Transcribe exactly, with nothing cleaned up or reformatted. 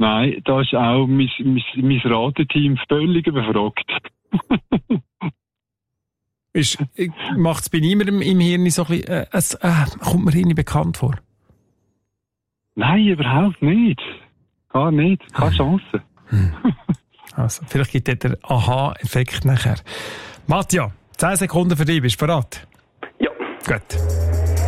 Nein, da ist auch mein, mein, mein Rateteam völlig überfragt. Macht es bei niemandem im Hirn so ein bisschen, äh, es, äh, kommt mir irgendwie bekannt vor? Nein, überhaupt nicht. Gar nicht. Keine Chance. Hm. Also, vielleicht gibt es den Aha-Effekt nachher. Matthias, zehn Sekunden für dich. Bist du bereit? Ja. Gut.